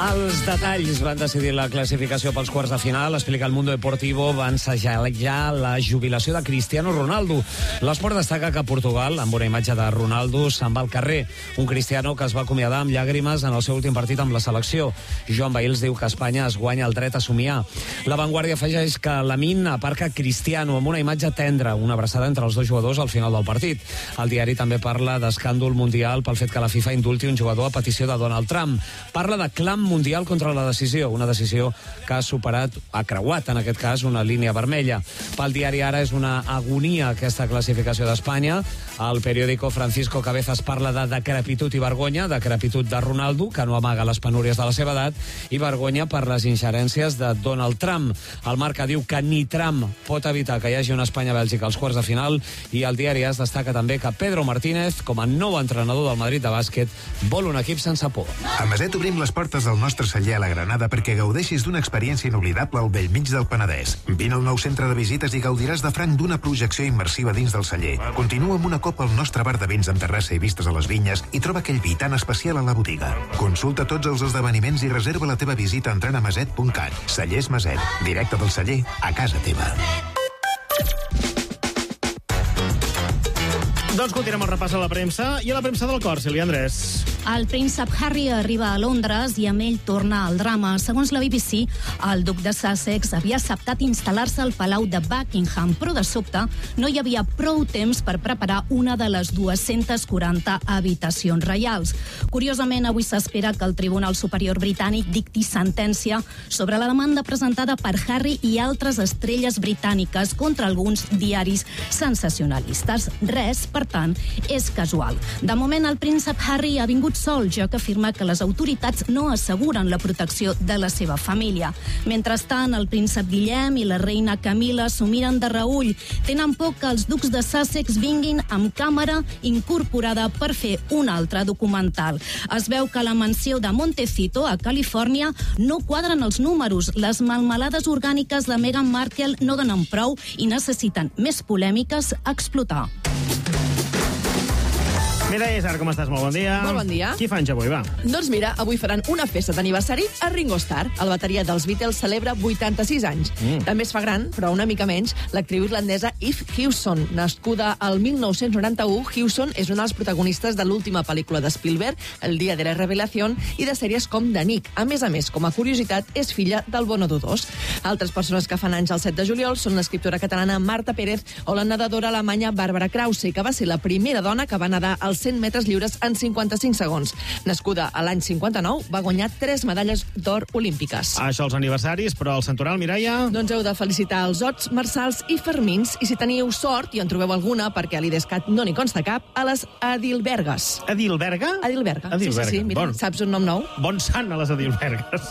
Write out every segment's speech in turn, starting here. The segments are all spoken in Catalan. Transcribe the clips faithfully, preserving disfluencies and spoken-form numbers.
Els detalls van decidir la classificació pels quarts de final. Explica el Mundo Deportivo, va ensejar ja la jubilació de Cristiano Ronaldo. L'esport destaca que Portugal, amb una imatge de Ronaldo, se'n va al carrer. Un Cristiano que es va acomiadar amb llàgrimes en el seu últim partit amb la selecció. Joan Bahils diu que Espanya es guanya el dret a somiar. La Vanguardia afegeix que Lamine aparca Cristiano amb una imatge tendra, una abraçada entre els dos jugadors al final del partit. El diari també parla d'escàndol mundial pel fet que la FIFA indulti un jugador a petició de Donald Trump. Parla de clam mundial contra la decisió, una decisió que ha superat, ha creuat en aquest cas, una línia vermella. Pel diari Ara és una agonia aquesta classificació d'Espanya. El periòdico Francisco Cabezas parla de decrepitud i vergonya, decrepitud de Ronaldo, que no amaga les penúries de la seva edat, i vergonya per les ingerències de Donald Trump. El Marca diu que ni Trump pot evitar que hi hagi una Espanya-Bèlgica als quarts de final, i el diari AS destaca també que Pedro Martínez, com a nou entrenador del Madrid de bàsquet, vol un equip sense por. A Maset obrim les portes del nostre celler a la Granada perquè gaudeixis d'una experiència inoblidable al bellmig del Penedès. Vine al nou centre de visites i gaudiràs de franc d'una projecció immersiva dins del celler. Continua amb una copa al nostre bar de vins amb terrassa i vistes a les vinyes i troba aquell vi tan especial a la botiga. Consulta tots els esdeveniments i reserva la teva visita entrant a maset punt cat. Cellers Maset, directe del celler a casa teva. Doncs continuem el repàs a la premsa i a la premsa del cor, Sílvia Andrés. El príncep Harry arriba a Londres i amb ell torna al drama. Segons la B B C, el duc de Sussex havia acceptat instal·lar-se al Palau de Buckingham, però de sobte no hi havia prou temps per preparar una de les dues-centes quaranta habitacions reials. Curiosament, avui s'espera que el Tribunal Superior Britànic dicti sentència sobre la demanda presentada per Harry i altres estrelles britàniques contra alguns diaris sensacionalistes. Res, per tant, és casual. De moment, el príncep Harry ha vingut sol, ja que afirma que les autoritats no asseguren la protecció de la seva família. Mentrestant, el príncep Guillem i la reina Camila s'ho miren de reüll. Tenen por que els ducs de Sussex vinguin amb càmera incorporada per fer un altre documental. Es veu que a la mansió de Montecito, a Califòrnia, no quadren els números. Les melmelades orgàniques de Meghan Markle no donen prou i necessiten més polèmiques a explotar. Mira, Isar, com estàs? Molt bon dia. Molt bon dia. Qui fa anys avui, va? Doncs mira, avui faran una festa d'aniversari a Ringo Starr. El bateria dels Beatles celebra vuitanta-sis anys. Mm. També es fa gran, però una mica menys, l'actriu irlandesa Eve Hewson. Nascuda al mil nou-cents noranta-u, Hewson és una dels protagonistes de l'última pel·lícula de Spielberg, El dia de la revelación, i de sèries com The Nick. A més a més, com a curiositat, és filla del Bono dos. Altres persones que fan anys el set de juliol són l'escriptora catalana Marta Pérez o la nedadora alemanya Bàrbara Krause, que va ser la primera dona que va nedar als cent metres lliures en cinquanta-cinc segons. Nascuda a l'any cinquanta-nou, va guanyar tres medalles d'or olímpiques. Això els aniversaris, però el santoral, Mireia? Doncs heu de felicitar els Ots, Marçals i Fermins, i si teniu sort, i en trobeu alguna, perquè a l'Idescat no n'hi consta cap, a les Adilbergues. Adilberga? Adilberga. Adilberga. Sí, sí, sí, mira, bon. Saps un nom nou? Bon sant a les Adilbergues.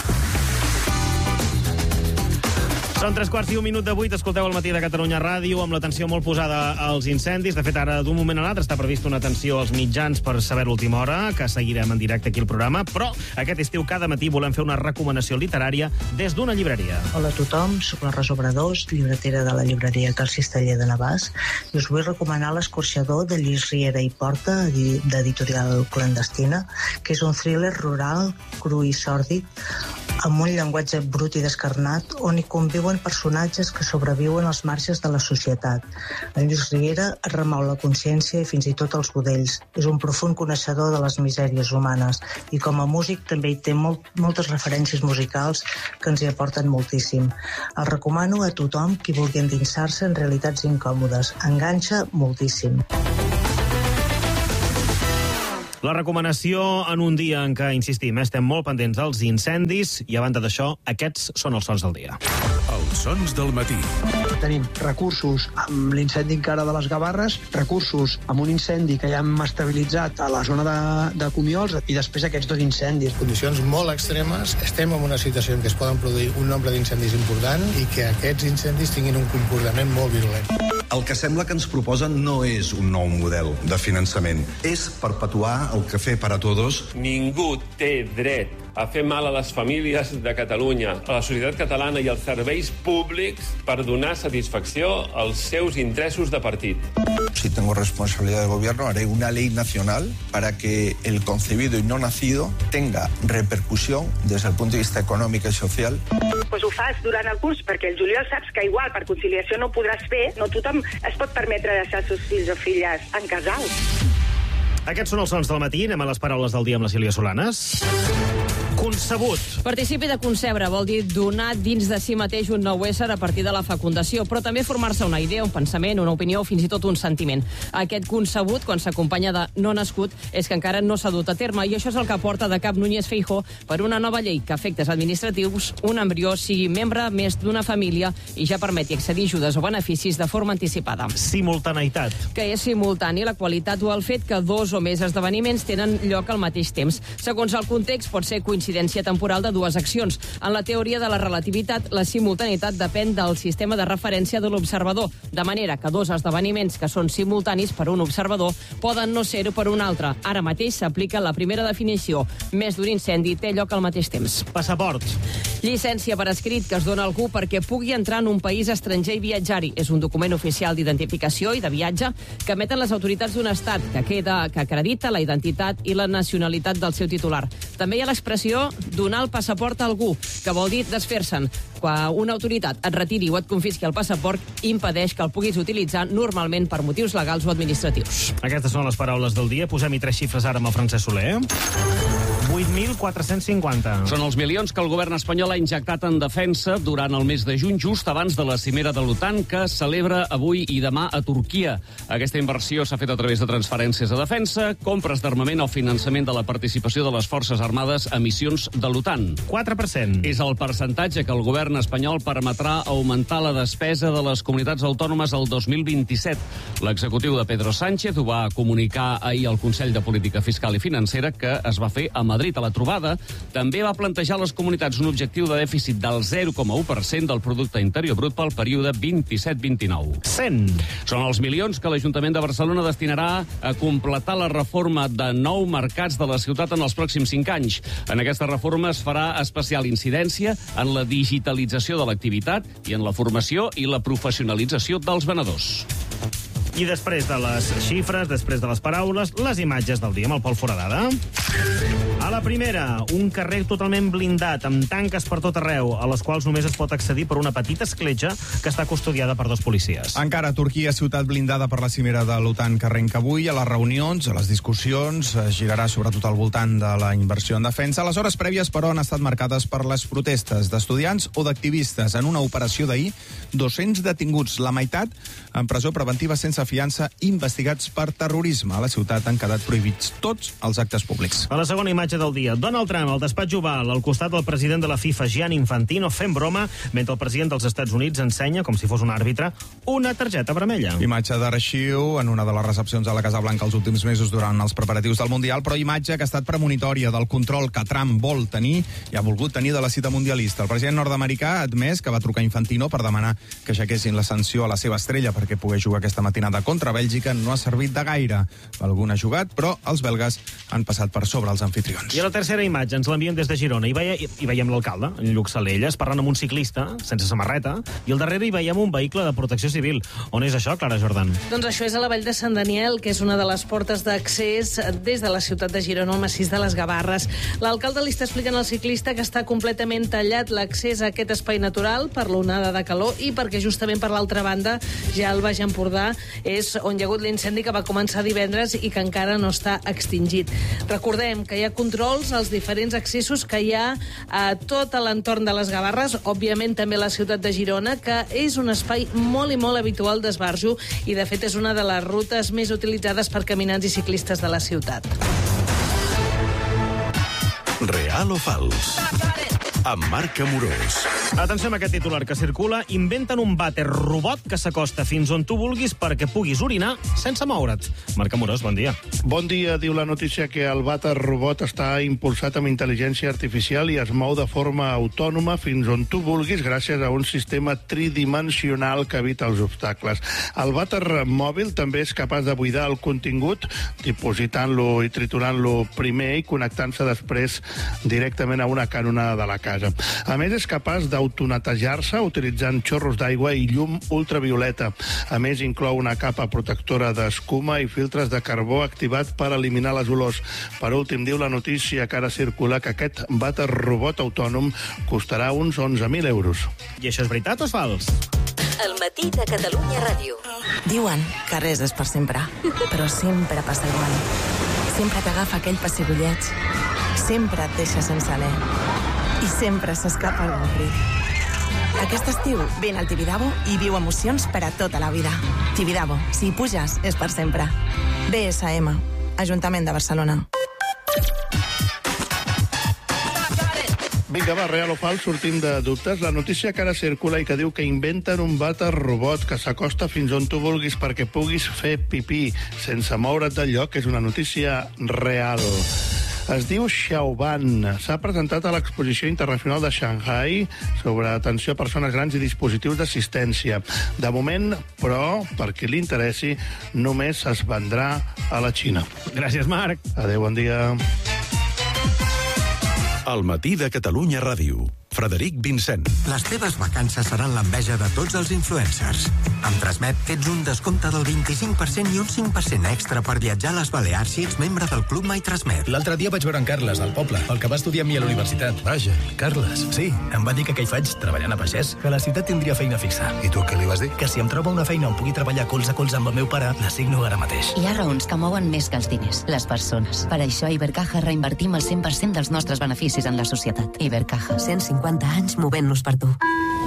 Són tres quarts i un minut de vuit, escolteu el matí de Catalunya Ràdio amb l'atenció molt posada als incendis. De fet, ara, d'un moment a l'altre, està prevista una atenció als mitjans per saber l'última hora, que seguirem en directe aquí al programa, però aquest estiu cada matí volem fer una recomanació literària des d'una llibreria. Hola a tothom, soc la Rosa Obradors, llibretera de la llibreria Cal Cisteller de Navàs, i us vull recomanar L'escorxador de Lluís Riera i Porta, d'Editorial Clandestina, que és un thriller rural, cru i sòrdid, amb un llenguatge brut i descarnat, on hi conviuen personatges que sobreviuen als marges de la societat. En Lluís Riera remou la consciència i fins i tot els budells. És un profund coneixedor de les misèries humanes i com a músic també hi té molt, moltes referències musicals que ens hi aporten moltíssim. El recomano a tothom qui vulgui endinsar-se en realitats incòmodes. Enganxa moltíssim. La recomanació en un dia en què, insistim, estem molt pendents dels incendis i, a banda d'això, aquests són els sons del dia. Els sons del matí. Tenim recursos amb l'incendi encara de les Gavarres, recursos amb un incendi que ja hem estabilitzat a la zona de, de Comiols i després aquests dos incendis. Condicions molt extremes, estem en una situació en què es poden produir un nombre d'incendis important i que aquests incendis tinguin un comportament molt virulent. El que sembla que ens proposen no és un nou model de finançament, és perpetuar el cafè per a tots. Ningú té dret a fer mal a les famílies de Catalunya, a la societat catalana i als serveis públics per donar satisfacció als seus interessos de partit. Si tengo responsabilidad de gobierno, haré una ley nacional para que el concebido y no nacido tenga repercusión desde el punto de vista económico y social. Pues ho fas durant el curs, perquè el juliol saps que igual per conciliació no ho podràs fer, no tothom es pot permetre deixar els seus fills o filles en casal. Aquests són els sons del matí. Anem a les paraules del dia amb la Sílvia Solanes. Concebut. Participi de concebre vol dir donar dins de si mateix un nou ésser a partir de la fecundació, però també formar-se una idea, un pensament, una opinió o fins i tot un sentiment. Aquest concebut, quan s'acompanya de no nascut, és que encara no s'ha dut a terme, i això és el que porta de cap Núñez Feijóo per una nova llei que a efectes administratius un embrió sigui membre més d'una família i ja permeti accedir a ajudes o beneficis de forma anticipada. Simultaneïtat. Que és simultani la qualitat o el fet que dos o més esdeveniments tenen lloc al mateix temps. Segons el context, pot ser coincidència temporal de dues accions. En la teoria de la relativitat, la simultaneïtat depèn del sistema de referència de l'observador, de manera que dos esdeveniments que són simultanis per un observador poden no ser-ho per un altre. Ara mateix s'aplica la primera definició. Més d'un incendi té lloc al mateix temps. Passaport. Llicència per escrit que es dona a algú perquè pugui entrar en un país estranger i viatjar-hi. És un document oficial d'identificació i de viatge que emeten les autoritats d'un estat que queda que acredita la identitat i la nacionalitat del seu titular. També hi ha l'expressió donar el passaport a algú, que vol dir desfer-se'n. Quan una autoritat et retiri o et confisqui el passaport, impedeix que el puguis utilitzar normalment per motius legals o administratius. Aquestes són les paraules del dia. Posem-hi tres xifres ara amb el Francesc Soler. vuit mil quatre-cents cinquanta. Són els milions que el govern espanyol ha injectat en defensa durant el mes de juny, just abans de la cimera de l'OTAN, que es celebra avui i demà a Turquia. Aquesta inversió s'ha fet a través de transferències a defensa, compres d'armament o finançament de la participació de les Forces Armades a missions de l'OTAN. quatre per cent. És el percentatge que el govern espanyol permetrà augmentar la despesa de les comunitats autònomes el dos mil vint-i-set. L'executiu de Pedro Sánchez ho va comunicar ahir al Consell de Política Fiscal i Financera, que es va fer a Madrid. A la trobada també va plantejar a les comunitats un objectiu de dèficit del zero coma u per cent del producte interior brut pel període vint-i-set vint-i-nou. cent. Són els milions que l'Ajuntament de Barcelona destinarà a completar la reforma de nou mercats de la ciutat en els pròxims cinc anys. En aquesta reforma es farà especial incidència en la digitalització de l'activitat i en la formació i la professionalització dels venedors. I després de les xifres, després de les paraules, les imatges del dia amb el Pol Foradada. A la primera, un carrer totalment blindat, amb tanques per tot arreu, a les quals només es pot accedir per una petita escletxa que està custodiada per dos policies. Encara Turquia, ciutat blindada per la cimera de l'OTAN que arrenca avui. A les reunions, a les discussions, es girarà sobretot al voltant de la inversió en defensa. Les hores prèvies, però, han estat marcades per les protestes d'estudiants o d'activistes. En una operació d'ahir, dos-cents detinguts, la meitat en presó preventiva sense fiança, investigats per terrorisme. A la ciutat han quedat prohibits tots els actes públics. A la segona imatge del dia, Donald Trump al despatx Oval, al costat del president de la FIFA, Gianni Infantino, fent broma, mentre el president dels Estats Units ensenya, com si fos un àrbitre, una targeta vermella. Imatge d'arxiu en una de les recepcions a la Casa Blanca els últims mesos durant els preparatius del Mundial, però imatge que ha estat premonitòria del control que Trump vol tenir i ha volgut tenir de la cita mundialista. El president nord-americà ha admès que va trucar Infantino per demanar que aixequessin la sanció a la seva estrella perquè pogués jugar aquesta matinada contra Bèlgica. No ha servit de gaire. Algun ha jugat, però els belgues han passat per sobre els anfitrions. I a la tercera imatge ens l'envien des de Girona. Hi, veia, hi veiem l'alcalde, en Lluc Salelles, parlant amb un ciclista, sense samarreta, i al darrere hi veiem un vehicle de protecció civil. On és això, Clara Jordan? Doncs això és a la Vall de Sant Daniel, que és una de les portes d'accés des de la ciutat de Girona, al massís de les Gavarres. L'alcalde li està explicant al ciclista que està completament tallat l'accés a aquest espai natural per l'onada de calor i perquè justament per l'altra banda, ja al Baix Empordà, és on hi ha hagut l'incendi que va començar divendres i que encara no està extingit. Recordem que hi ha controls als diferents accessos que hi ha a tot l'entorn de les Gavarres, òbviament també la ciutat de Girona, que és un espai molt i molt habitual d'esbarjo i de fet és una de les rutes més utilitzades per caminants i ciclistes de la ciutat. Real o fals? amb Marc Amorós. Atenció amb aquest titular que circula. Inventen un vàter robot que s'acosta fins on tu vulguis perquè puguis orinar sense moure't. Marc Amorós, bon dia. Bon dia. Diu la notícia que el vàter robot està impulsat amb intel·ligència artificial i es mou de forma autònoma fins on tu vulguis gràcies a un sistema tridimensional que evita els obstacles. El vàter mòbil també és capaç de buidar el contingut, dipositant-lo i triturant-lo primer i connectant-se després directament a una canonada de la casa. A més, és capaç d'autonetejar-se utilitzant xorros d'aigua i llum ultravioleta. A més, inclou una capa protectora d'escuma i filtres de carbó activat per eliminar les olors. Per últim, diu la notícia que ara circula que aquest vàter robot autònom costarà uns onze mil euros. I això és veritat o és fals? El matí de Catalunya Ràdio. Diuen que res és per sempre, però sempre passa igual. Sempre t'agafa aquell pessigolleig. Sempre et deixa sense alè. I sempre s'escapa algun crit. Aquest estiu vine al Tibidabo i viu emocions per a tota la vida. Tibidabo, si hi puges, és per sempre. B S M, Ajuntament de Barcelona. Vinga, va, real o fals, sortim de dubtes. La notícia que ara circula i que diu que inventen un vàter robot que s'acosta fins on tu vulguis perquè puguis fer pipí sense moure't del lloc és una notícia real. Es diu Xiaoban. S'ha presentat a l'Exposició Internacional de Shanghai sobre atenció a persones grans i dispositius d'assistència. De moment, però, per qui li interessi, només es vendrà a la Xina. Gràcies, Marc. Adéu, bon dia. El matí de Catalunya Ràdio. Frederic Vincent. Les teves vacances seran l'enveja de tots els influencers. Amb Transmet tens un descompte del vint-i-cinc per cent i un cinc per cent extra per viatjar a les Balears si ets membre del Club My Transmet. L'altre dia vaig veure en Carles, al poble, el que va estudiar amb mi a la universitat. Vaja, Carles. Sí, em va dir que què hi faig treballant a pagès, que a la ciutat tindria feina fixa. I tu què li vas dir? Que si em troba una feina on pugui treballar colze a colze amb el meu pare, la signo ara mateix. Hi ha raons que mouen més que els diners, les persones. Per això a Ibercaja reinvertim el cent per cent dels nostres beneficis en la societat. Ibercaja, cent cinquanta anys movent-nos per tu.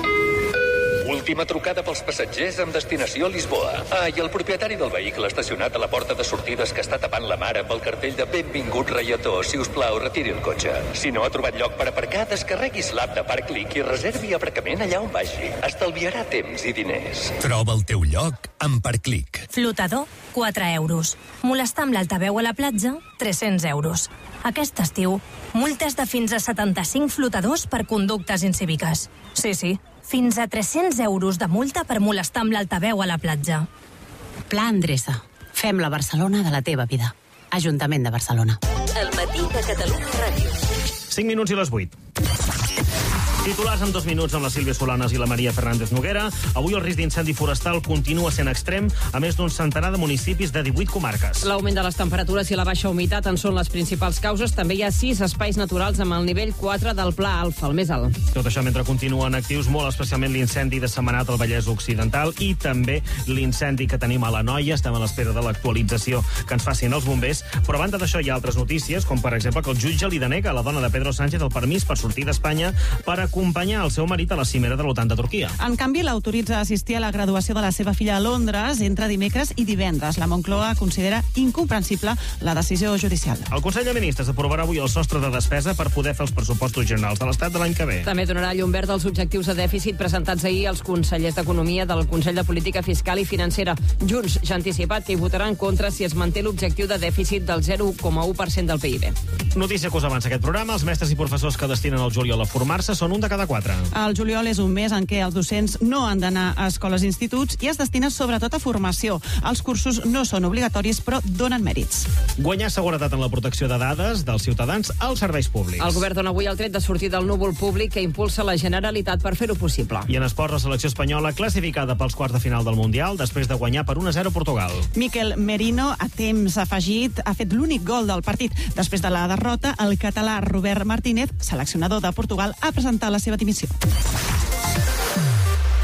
Última trucada pels passatgers amb destinació a Lisboa. Ah, i el propietari del vehicle estacionat a la porta de sortides que està tapant la mar amb el cartell de benvingut reietó. Si us plau, retiri el cotxe. Si no ha trobat lloc per aparcar, descarreguis l'app de Parclick i reservi aparcament allà on vagi. Estalviarà temps i diners. Troba el teu lloc amb Parclick. Flotador, quatre euros. Molestar amb l'altaveu a la platja, tres-cents euros. Aquest estiu, multes de fins a setanta-cinc flotadors per conductes incíviques. Sí, sí, fins a tres-cents euros de multa per molestar amb l'altaveu a la platja. Pla Endreça. Fem la Barcelona de la teva vida. Ajuntament de Barcelona. El matí de Catalunya Ràdio. cinc minuts i les vuit. Titulars en dos minuts amb la Sílvia Solanes i la Maria Fernández Noguera. Avui el risc d'incendi forestal continua sent extrem a més d'un centenar de municipis de divuit comarques. L'augment de les temperatures i la baixa humitat en són les principals causes. També hi ha sis espais naturals amb el nivell quatre del Pla Alfa, el més alt. Tot això mentre continuen actius molt especialment l'incendi de Sentmenat al Vallès Occidental i també l'incendi que tenim a la Noia. Estem a l'espera de l'actualització que ens facin els bombers. Però a banda d'això hi ha altres notícies, com per exemple que el jutge li denega a la dona de Pedro Sánchez el permís per sortir d'Espanya per acompanyar el seu marit a la cimera de l'OTAN de Turquia. En canvi, l'autoritza a assistir a la graduació de la seva filla a Londres entre dimecres i divendres. La Moncloa considera incomprensible la decisió judicial. El Consell de Ministres aprovarà avui el sostre de despesa per poder fer els pressupostos generals de l'Estat de l'any que ve. També donarà llum verd als objectius de dèficit presentats ahir als consellers d'Economia del Consell de Política Fiscal i Financera. Junts ja ha anticipat que hi votarà en contra si es manté l'objectiu de dèficit del zero coma u per cent del P I B. Notícia que us avança aquest programa. Els mestres i professors que destinen el juliol a formar-se són un de cada quatre. El juliol és un mes en què els docents no han d'anar a escoles i instituts i es destina sobretot a formació. Els cursos no són obligatoris, però donen mèrits. Guanyar seguretat en la protecció de dades dels ciutadans als serveis públics. El govern dona avui el tret de sortir del núvol públic que impulsa la Generalitat per fer-ho possible. I en esports, la selecció espanyola classificada pels quarts de final del Mundial després de guanyar per un a zero a Portugal. Miquel Merino, a temps afegit, ha fet l'únic gol del partit. Després de la derrota, el català Robert Martínez, seleccionador de Portugal, ha presentat la seva dimissió.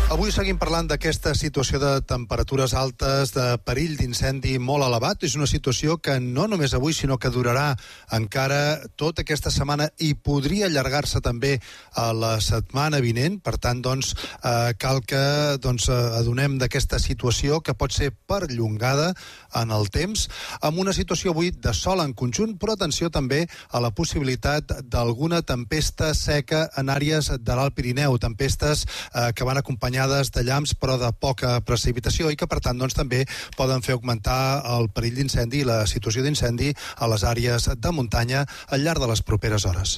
Avui seguim parlant d'aquesta situació de temperatures altes, de perill d'incendi molt elevat. És una situació que no només avui, sinó que durarà encara tota aquesta setmana i podria allargar-se també a la setmana vinent. Per tant, doncs, eh, cal que doncs, adonem d'aquesta situació que pot ser perllongada en el temps, amb una situació avui de sol en conjunt, però atenció també a la possibilitat d'alguna tempesta seca en àrees de l'Alt Pirineu, tempestes eh, que van acompanyades de llamps però de poca precipitació i que per tant doncs, també poden fer augmentar el perill d'incendi i la situació d'incendi a les àrees de muntanya al llarg de les properes hores.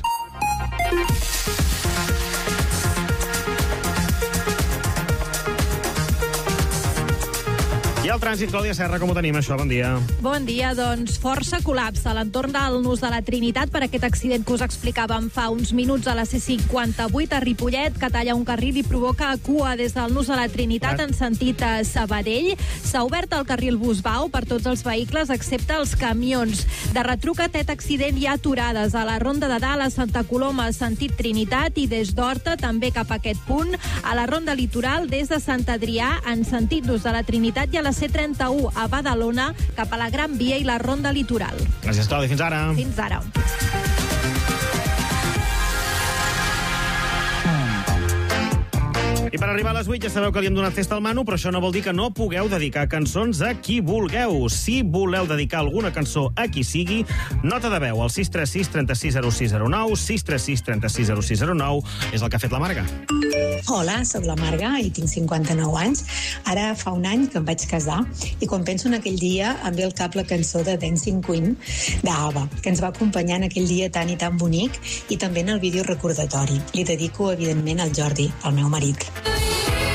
I el trànsit, Clàudia Serra, com ho tenim, això? Bon dia. Bon dia, doncs força col·lapse a l'entorn del Nus de la Trinitat per aquest accident que us explicàvem fa uns minuts a la C cinquanta-vuit a Ripollet, que talla un carril i provoca cua des del Nus de la Trinitat en sentit a Sabadell. S'ha obert el carril Busbau per tots els vehicles, excepte els camions. De retruc a aquest accident hi ha aturades a la Ronda de Dalt, a Santa Coloma, sentit Trinitat, i des d'Horta, també cap a aquest punt, a la Ronda Litoral, des de Sant Adrià, en sentit Nus de la Trinitat, i a la C trenta-u a Badalona, cap a la Gran Via i la Ronda Litoral. Gràcies, Clàudia. Fins ara. Fins ara. I per arribar a les vuit ja sabeu que li hem donat festa al Manu, però això no vol dir que no pugueu dedicar cançons a qui vulgueu. Si voleu dedicar alguna cançó a qui sigui, nota de veu al sis tres sis, trenta sis, zero sis zero nou, sis tres sis, trenta sis, zero sis zero nou. És el que ha fet la Marga. Hola, sóc la Marga i tinc cinquanta-nou anys. Ara fa un any que em vaig casar i quan penso en aquell dia em ve al cap la cançó de Dancing Queen d'Ava, que ens va acompanyar en aquell dia tan i tan bonic, i també en el vídeo recordatori. Li dedico, evidentment, al Jordi, el meu marit.